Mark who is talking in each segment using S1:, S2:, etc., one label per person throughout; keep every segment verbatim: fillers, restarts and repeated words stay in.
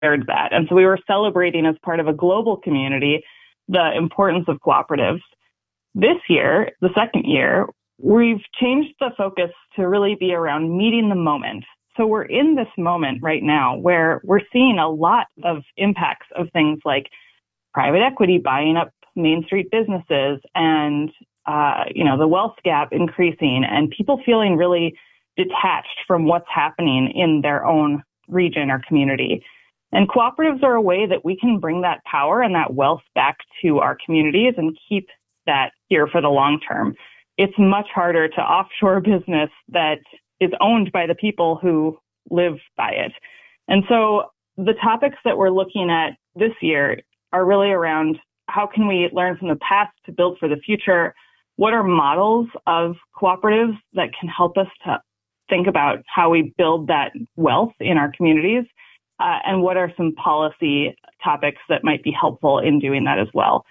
S1: shared that. And so we were celebrating as part of a global community the importance of cooperatives. This year, the second year, we've changed the focus to really be around meeting the moment. So we're in this moment right now where we're seeing a lot of impacts of things like private equity buying up Main Street businesses and, uh, you know, the wealth gap increasing and people feeling really detached from what's happening in their own region or community. And cooperatives are a way that we can bring that power and that wealth back to our communities and keep that here for the long term. It's much harder to offshore business that is owned by the people who live by it. And so the topics that we're looking at this year are really around how can we learn from the past to build for the future? What are models of cooperatives that can help us to think about how we build that wealth in our communities? Uh, and what are some policy topics that might be helpful in doing that as well?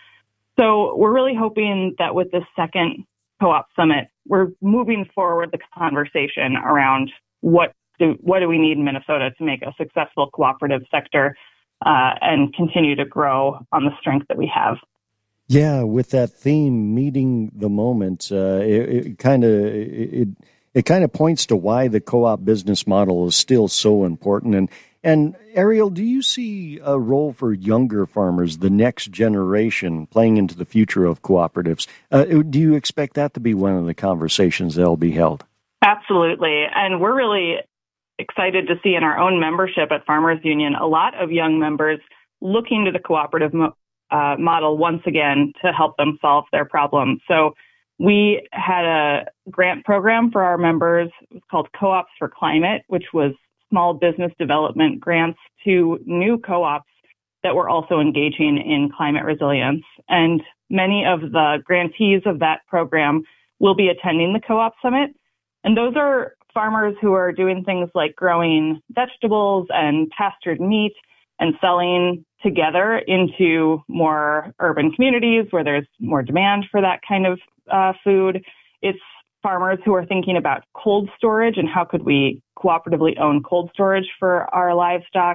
S1: So we're really hoping that with this second Co-op Summit, we're moving forward the conversation around what do, what do we need in Minnesota to make a successful cooperative sector uh, and continue to grow on the strength that we have.
S2: Yeah, with that theme, meeting the moment, uh, it kind of it it kind of points to why the co-op business model is still so important. And and Ariel, do you see a role for younger farmers, the next generation, playing into the future of cooperatives? Uh, do you expect that to be one of the conversations that'll be held?
S1: Absolutely, and we're really excited to see in our own membership at Farmers Union a lot of young members looking to the cooperative mo- uh, model once again to help them solve their problems. So we had a grant program for our members. It was called Co-ops for Climate, which was small business development grants to new co-ops that were also engaging in climate resilience. And many of the grantees of that program will be attending the Co-op Summit. And those are farmers who are doing things like growing vegetables and pastured meat and selling together into more urban communities where there's more demand for that kind of uh, food. It's farmers who are thinking about cold storage and how could we cooperatively own cold storage for our livestock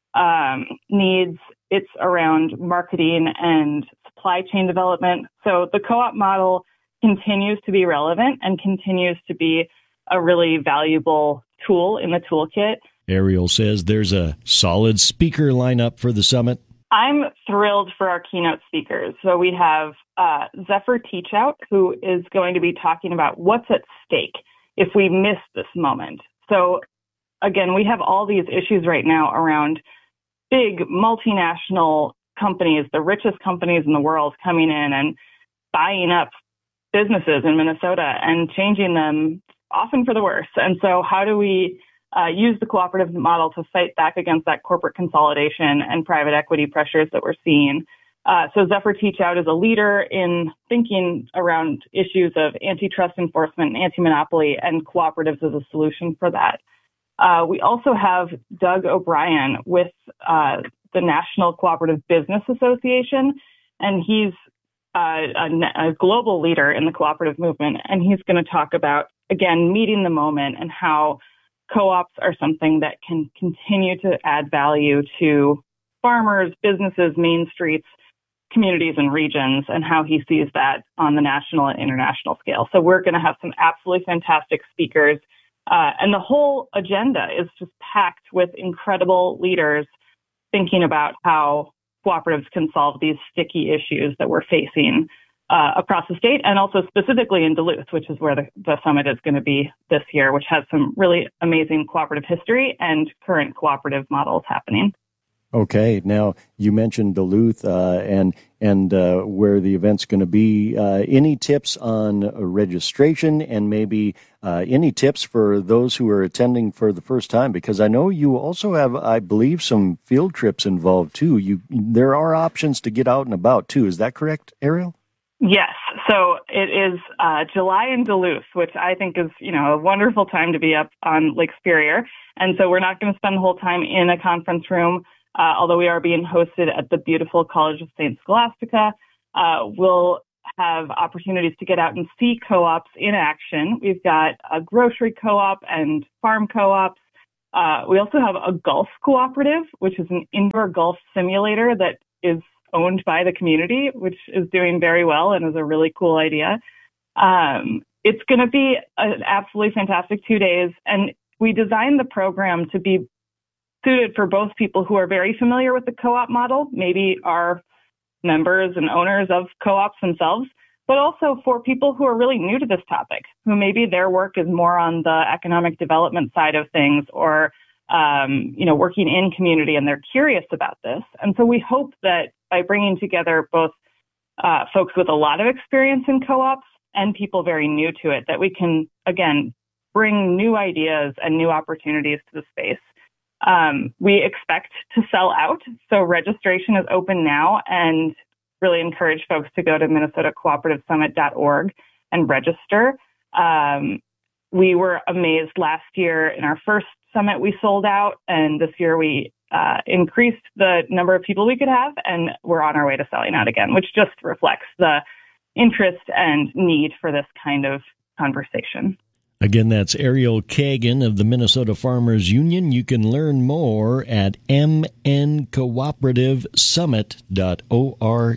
S1: um, needs. It's around marketing and supply chain development. So the co-op model continues to be relevant and continues to be a really valuable tool in the toolkit.
S2: Ariel says there's a solid speaker lineup for the summit.
S1: I'm thrilled for our keynote speakers. So we have uh, Zephyr Teachout, who is going to be talking about what's at stake if we miss this moment. So again, we have all these issues right now around big multinational companies, the richest companies in the world, coming in and buying up businesses in Minnesota and changing them often for the worse. And so how do we uh, use the cooperative model to fight back against that corporate consolidation and private equity pressures that we're seeing? Uh, so Zephyr Teachout is a leader in thinking around issues of antitrust enforcement and anti-monopoly, and cooperatives as a solution for that. Uh, we also have Doug O'Brien with uh, the National Cooperative Business Association, and he's uh, a, a global leader in the cooperative movement, and he's going to talk about, again, meeting the moment and how co-ops are something that can continue to add value to farmers, businesses, main streets, communities, and regions, and how he sees that on the national and international scale. So we're going to have some absolutely fantastic speakers. Uh, and the whole agenda is just packed with incredible leaders thinking about how cooperatives can solve these sticky issues that we're facing uh, across the state, and also specifically in Duluth, which is where the, the summit is going to be this year, which has some really amazing cooperative history and current cooperative models happening.
S2: Okay, now you mentioned Duluth uh, and and uh, where the event's going to be. Uh, any tips on uh, registration, and maybe uh, any tips for those who are attending for the first time? Because I know you also have, I believe, some field trips involved too. You there are options to get out and about too. Is that correct, Ariel?
S1: Yes. So it is uh, July in Duluth, which I think is, you know, a wonderful time to be up on Lake Superior. And so we're not going to spend the whole time in a conference room. Uh, although we are being hosted at the beautiful College of Saint Scholastica, uh, we'll have opportunities to get out and see co-ops in action. We've got a grocery co-op and farm co-ops, Uh, we also have a golf cooperative, which is an indoor golf simulator that is owned by the community, which is doing very well and is a really cool idea. Um, it's going to be an absolutely fantastic two days. And we designed the program to be suited for both people who are very familiar with the co-op model, maybe are members and owners of co-ops themselves, but also for people who are really new to this topic, who maybe their work is more on the economic development side of things, or um, you know, working in community, and they're curious about this. And so we hope that by bringing together both uh, folks with a lot of experience in co-ops and people very new to it, that we can, again, bring new ideas and new opportunities to the space. Um, we expect to sell out, so registration is open now, and really encourage folks to go to minnesota cooperative summit dot org and register. Um, we were amazed last year in our first summit we sold out, and this year we uh, increased the number of people we could have, and we're on our way to selling out again, which just reflects the interest and need for this kind of conversation.
S2: Again, that's Ariel Kagan of the Minnesota Farmers Union. You can learn more at m n cooperative summit dot org.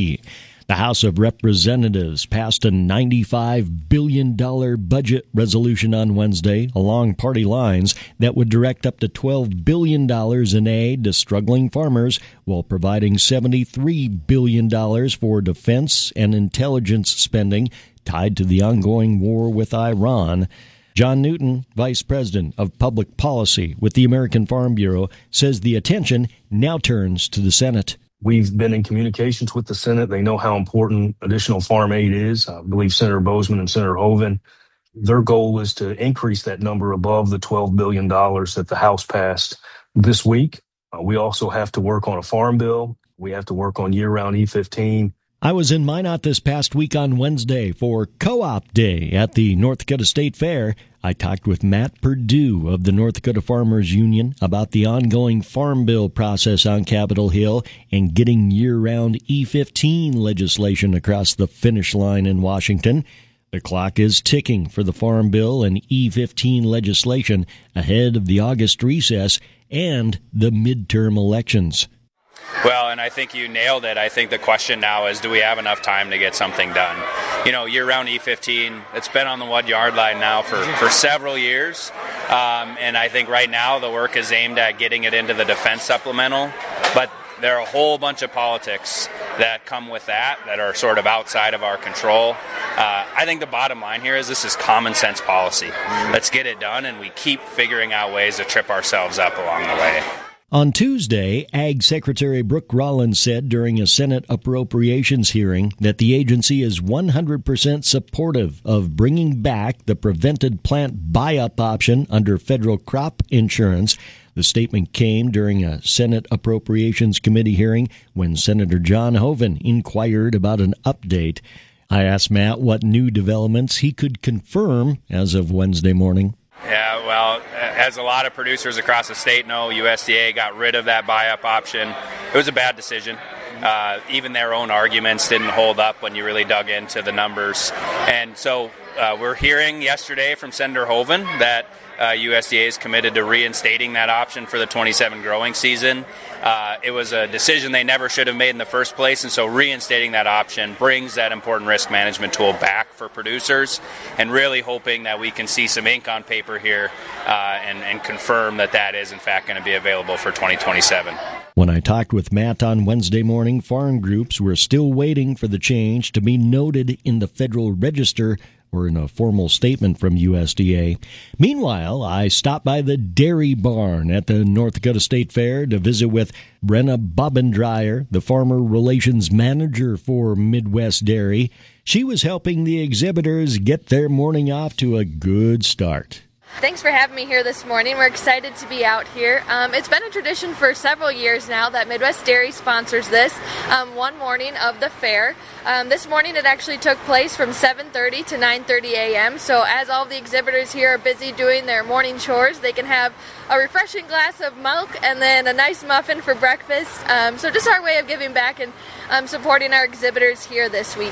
S2: The House of Representatives passed a ninety-five billion dollars budget resolution on Wednesday along party lines that would direct up to twelve billion dollars in aid to struggling farmers while providing seventy-three billion dollars for defense and intelligence spending tied to the ongoing war with Iran. John Newton, Vice President of Public Policy with the American Farm Bureau, says the attention now turns to the Senate.
S3: We've been in communications with the Senate. They know how important additional farm aid is. I believe Senator Bozeman and Senator Hoeven, their goal is to increase that number above the twelve billion dollars that the House passed this week. Uh, we also have to work on a farm bill. We have to work on year-round E fifteen.
S2: I was in Minot this past week on Wednesday for Co-op Day at the North Dakota State Fair. I talked with Matt Perdue of the North Dakota Farmers Union about the ongoing farm bill process on Capitol Hill and getting year-round E fifteen legislation across the finish line in Washington. The clock is ticking for the farm bill and E fifteen legislation ahead of the August recess and the midterm elections.
S4: Well, and I think you nailed it. I think the question now is, do we have enough time to get something done? You know, year-round E fifteen, it's been on the one-yard line now for, for several years. Um, and I think right now the work is aimed at getting it into the defense supplemental. But there are a whole bunch of politics that come with that that are sort of outside of our control. Uh, I think the bottom line here is this is common sense policy. Let's get it done, and we keep figuring out ways to trip ourselves up along the way.
S2: On Tuesday, Ag Secretary Brooke Rollins said during a Senate appropriations hearing that the agency is one hundred percent supportive of bringing back the prevented plant buy-up option under federal crop insurance. The statement came during a Senate Appropriations Committee hearing when Senator John Hoeven inquired about an update. I asked Matt what new developments he could confirm as of Wednesday morning.
S4: Yeah, well, as a lot of producers across the state know, U S D A got rid of that buy-up option. It was a bad decision. Uh, even their own arguments didn't hold up when you really dug into the numbers. And so uh, we're hearing yesterday from Senator Hoeven that uh, U S D A is committed to reinstating that option for the twenty-seven growing season. Uh, it was a decision they never should have made in the first place, and so reinstating that option brings that important risk management tool back for producers, and really hoping that we can see some ink on paper here uh, and, and confirm that that is in fact going to be available for twenty twenty-seven.
S2: When I talked with Matt on Wednesday morning, farm groups were still waiting for the change to be noted in the Federal Register or in a formal statement from U S D A. Meanwhile, I stopped by the dairy barn at the North Dakota State Fair to visit with Brenna Bobbendreyer, the Farmer Relations Manager for Midwest Dairy. She was helping the exhibitors get their morning off to a good start.
S5: Thanks for having me here this morning. We're excited to be out here. Um, it's been a tradition for several years now that Midwest Dairy sponsors this um, one morning of the fair. Um, this morning it actually took place from seven thirty to nine thirty a.m. So as all the exhibitors here are busy doing their morning chores, they can have a refreshing glass of milk and then a nice muffin for breakfast. Um, so just our way of giving back and um, supporting our exhibitors here this week.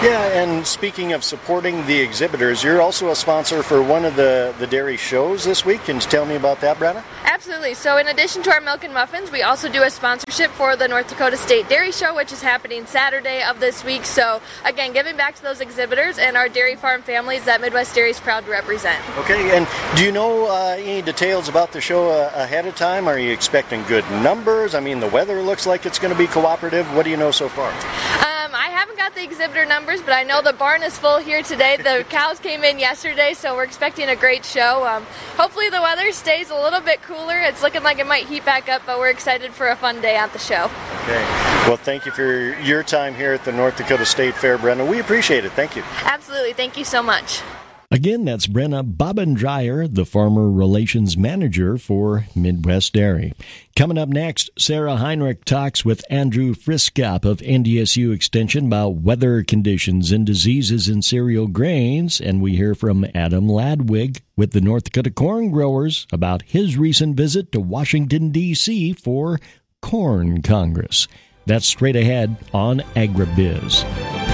S2: Yeah, and speaking of supporting the exhibitors, you're also a sponsor for one of the, the dairy shows this week. Can you tell me about that, Brenna?
S5: Absolutely. So in addition to our milk and muffins, we also do a sponsorship for the North Dakota State Dairy Show, which is happening Saturday of this week. So again, giving back to those exhibitors and our dairy farm families that Midwest Dairy is proud to represent.
S2: Okay, and do you know uh, any details about the show uh, ahead of time? Are you expecting good numbers? I mean, the weather looks like it's going to be cooperative. What do you know so far?
S5: Um, I haven't got the exhibitor numbers, but I know the barn is full here today. The cows came in yesterday, so we're expecting a great show. Um, hopefully the weather stays a little bit cooler. It's looking like it might heat back up, but we're excited for a fun day at the show.
S2: Okay. Well, thank you for your time here at the North Dakota State Fair, Brenna. We appreciate it. Thank you.
S5: Absolutely. Thank you so much.
S2: Again, that's Brenna Bobbendreyer, the Farmer Relations Manager for Midwest Dairy. Coming up next, Sarah Heinrich talks with Andrew Friskop of N D S U Extension about weather conditions and diseases in cereal grains, and we hear from Adam Ladwig with the North Dakota Corn Growers about his recent visit to Washington, D C for Corn Congress. That's straight ahead on AgriBiz.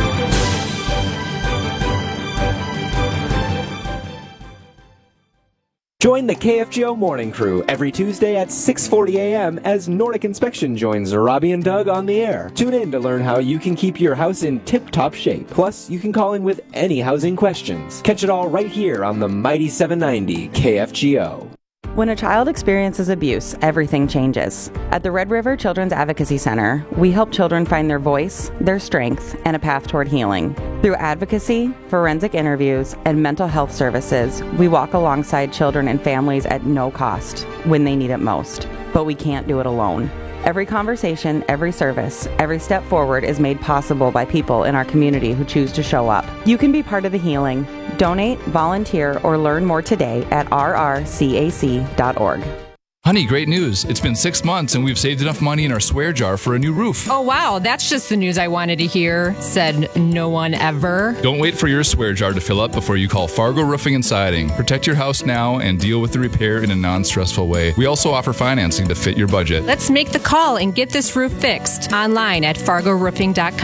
S6: Join the K F G O Morning Crew every Tuesday at six forty a.m. as Nordic Inspection joins Robbie and Doug on the air. Tune in to learn how you can keep your house in tip-top shape. Plus, you can call in with any housing questions. Catch it all right here on the mighty seven ninety K F G O.
S7: When a child experiences abuse, everything changes. At the Red River Children's Advocacy Center, we help children find their voice, their strength, and a path toward healing. Through advocacy, forensic interviews, and mental health services, we walk alongside children and families at no cost when they need it most. But we can't do it alone. Every conversation, every service, every step forward is made possible by people in our community who choose to show up. You can be part of the healing. Donate, volunteer, or learn more today at r r c a c dot org.
S8: Honey, great news. It's been six months and we've saved enough money in our swear jar for a new roof.
S9: Oh, wow. That's just the news I wanted to hear, said no one ever.
S8: Don't wait for your swear jar to fill up before you call Fargo Roofing and Siding. Protect your house now and deal with the repair in a non-stressful way. We also offer financing to fit your budget.
S9: Let's make the call and get this roof fixed online at fargo roofing dot com.